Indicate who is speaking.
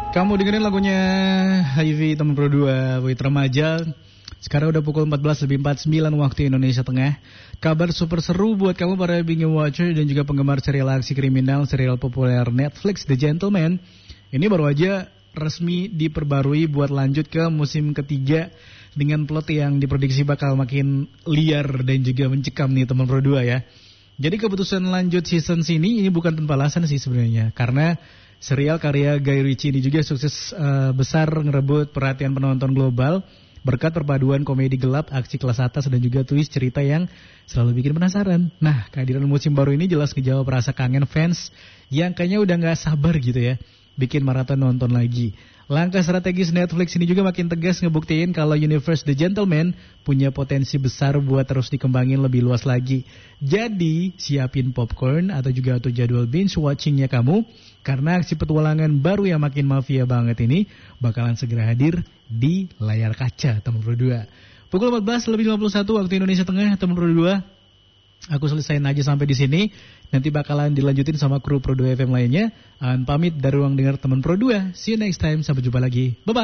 Speaker 1: Kamu dengerin lagunya Hivi teman Pro 2 Wait Remaja. Sekarang udah pukul 14.49 waktu Indonesia Tengah. Kabar super seru buat kamu para binge watcher dan juga penggemar serial aksi kriminal, serial populer Netflix The Gentleman. Ini baru aja resmi diperbarui buat lanjut ke musim ketiga dengan plot yang diprediksi bakal makin liar dan juga mencekam nih teman Pro 2 ya. Jadi keputusan lanjut season sini ini bukan tanpa alasan sih sebenarnya, karena serial karya Guy Ritchie ini juga sukses besar ngerebut perhatian penonton global berkat perpaduan komedi gelap, aksi kelas atas dan juga twist cerita yang selalu bikin penasaran. Nah, kehadiran musim baru ini jelas ngejawab rasa kangen fans yang kayaknya udah gak sabar gitu ya bikin maraton nonton lagi. Langkah strategis Netflix ini juga makin tegas ngebuktiin kalau universe The Gentleman punya potensi besar buat terus dikembangin lebih luas lagi. Jadi, siapin popcorn atau juga atur jadwal binge watchingnya kamu, karena aksi petualangan baru yang makin mafia banget ini bakalan segera hadir di layar kaca, teman Pro 2. Pukul 14.51 waktu Indonesia Tengah, teman Pro 2. Aku selesain aja sampai di sini. Nanti bakalan dilanjutin sama kru Pro 2 FM lainnya. Pamit dari ruang dengar teman Pro 2. See you next time. Sampai jumpa lagi. Bye-bye.